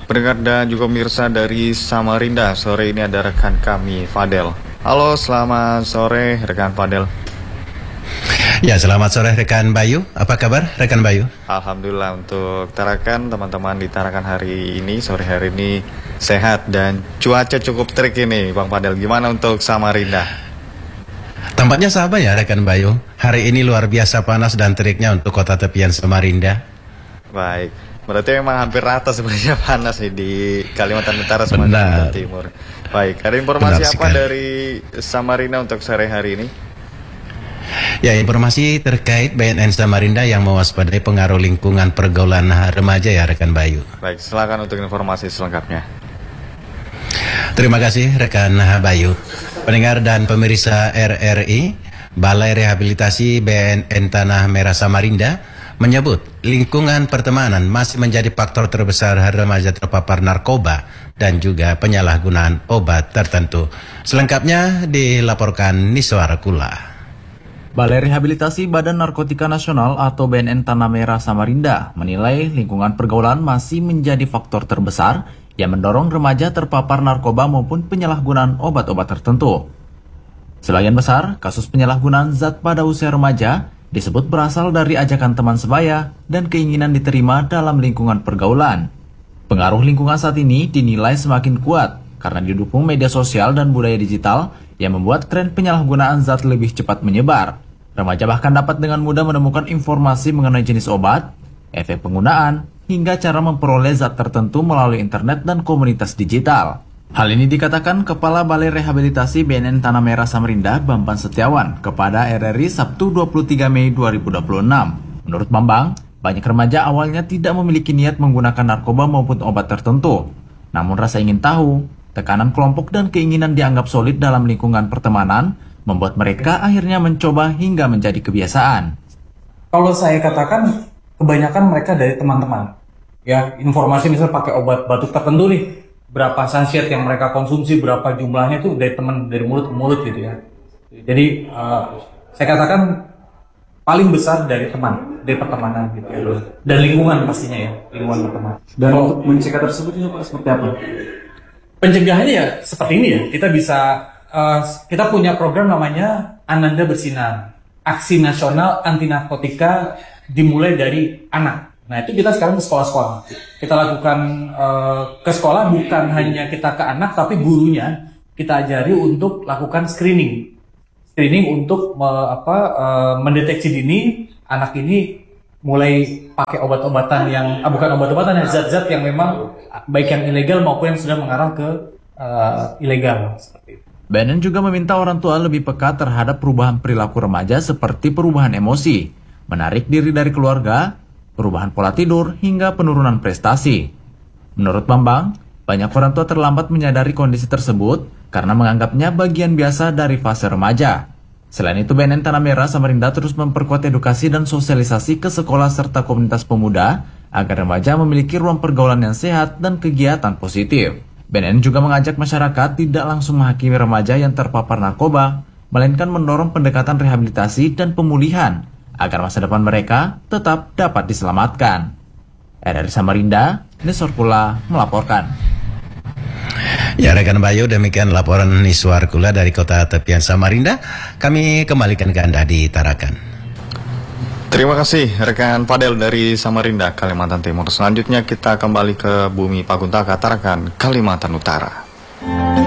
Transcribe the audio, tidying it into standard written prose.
Pendengar dan juga pemirsa dari Samarinda, sore ini ada rekan kami, Fadel. Halo, selamat sore rekan Fadel. Ya, selamat sore rekan Bayu. Apa kabar rekan Bayu? Alhamdulillah, untuk Tarakan, teman-teman di Tarakan hari ini, sore hari ini sehat dan cuaca cukup terik ini, Bang Fadel. Gimana untuk Samarinda? Tampaknya sama ya rekan Bayu. Hari ini luar biasa panas dan teriknya untuk kota tepian Samarinda. Baik, berarti memang hampir rata sebenarnya panas nih di Kalimantan Utara sama Kalimantan Timur. Baik, ada informasi apa dari Samarinda untuk sore hari ini? Ya, informasi terkait BNN Samarinda yang mewaspadai pengaruh lingkungan pergaulan remaja ya rekan Bayu. Baik, silakan untuk informasi selengkapnya. Terima kasih rekan Bayu. Pendengar dan pemirsa RRI, Balai Rehabilitasi BNN Tanah Merah Samarinda menyebut lingkungan pertemanan masih menjadi faktor terbesar remaja terpapar narkoba dan juga penyalahgunaan obat tertentu. Selengkapnya dilaporkan Niswar Kula. Balai Rehabilitasi Badan Narkotika Nasional atau BNN Tanah Merah Samarinda menilai lingkungan pergaulan masih menjadi faktor terbesar yang mendorong remaja terpapar narkoba maupun penyalahgunaan obat-obat tertentu. Sebagian besar kasus penyalahgunaan zat pada usia remaja disebut berasal dari ajakan teman sebaya dan keinginan diterima dalam lingkungan pergaulan. Pengaruh lingkungan saat ini dinilai semakin kuat karena didukung media sosial dan budaya digital yang membuat tren penyalahgunaan zat lebih cepat menyebar. Remaja bahkan dapat dengan mudah menemukan informasi mengenai jenis obat, efek penggunaan, hingga cara memperoleh zat tertentu melalui internet dan komunitas digital. Hal ini dikatakan Kepala Balai Rehabilitasi BNN Tanah Merah Samarinda, Bambang Setiawan, kepada RRI Sabtu 23 Mei 2026. Menurut Bambang, banyak remaja awalnya tidak memiliki niat menggunakan narkoba maupun obat tertentu. Namun rasa ingin tahu, tekanan kelompok dan keinginan dianggap solid dalam lingkungan pertemanan membuat mereka akhirnya mencoba hingga menjadi kebiasaan. Kalau saya katakan, kebanyakan mereka dari teman-teman. Ya, informasi misalnya pakai obat batuk tertentu nih, berapa sachet yang mereka konsumsi, berapa jumlahnya itu dari teman, dari mulut ke mulut gitu ya. Jadi saya katakan paling besar dari teman, dari pertemanan gitu ya. Dan lingkungan pastinya ya, lingkungan pertemanan. Dan untuk mencegah tersebut itu Pak seperti apa? Pencegahannya ya seperti ini ya. Kita bisa kita punya program namanya Ananda Bersinar, Aksi Nasional Anti Narkotika dimulai dari anak. Nah itu kita sekarang ke sekolah-sekolah. Kita lakukan ke sekolah bukan hanya kita ke anak, tapi gurunya kita ajari untuk lakukan screening untuk mendeteksi dini anak ini mulai pakai obat-obatan yang bukan obat-obatan, zat-zat yang memang baik yang ilegal maupun yang sudah mengarah ke ilegal seperti itu. BNN juga meminta orang tua lebih peka terhadap perubahan perilaku remaja seperti perubahan emosi, menarik diri dari keluarga, perubahan pola tidur, hingga penurunan prestasi. Menurut Bambang, banyak orang tua terlambat menyadari kondisi tersebut karena menganggapnya bagian biasa dari fase remaja. Selain itu, BNN Tanah Merah Samarinda terus memperkuat edukasi dan sosialisasi ke sekolah serta komunitas pemuda agar remaja memiliki ruang pergaulan yang sehat dan kegiatan positif. BNN juga mengajak masyarakat tidak langsung menghakimi remaja yang terpapar narkoba, melainkan mendorong pendekatan rehabilitasi dan pemulihan agar masa depan mereka tetap dapat diselamatkan. RRI Samarinda, Niswar Kula melaporkan. Ya rekan Bayu, demikian laporan Niswar Kula dari kota tepian Samarinda. Kami kembalikan ke Anda di Tarakan. Terima kasih rekan Fadel dari Samarinda, Kalimantan Timur. Selanjutnya kita kembali ke Bumi Paguntaka, Tarakan, Kalimantan Utara.